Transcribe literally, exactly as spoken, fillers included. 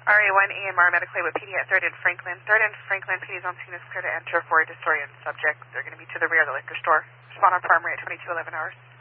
R A one E M R medically with P D at third and Franklin. third and Franklin, P D's on scene is clear to enter for a disoriented subject. They're going to be to the rear of the liquor store. Respond on primary at twenty-two eleven hours.